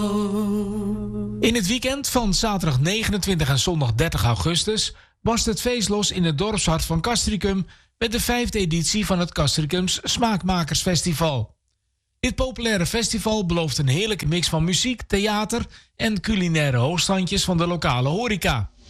In het weekend van zaterdag 29 en zondag 30 augustus barst het feest los in het dorpshart van Castricum met de 5e editie van het Castricums Smaakmakersfestival. Dit populaire festival belooft een heerlijke mix van muziek, theater en culinaire hoogstandjes van de lokale horeca.